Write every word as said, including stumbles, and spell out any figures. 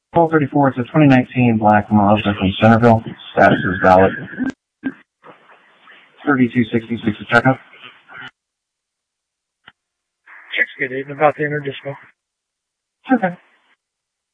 twelve thirty-four, it's a twenty nineteen black Mazda from Centerville. Status is valid. thirty-two sixty-six is checkup. Check's good, even about the inner disco. Okay.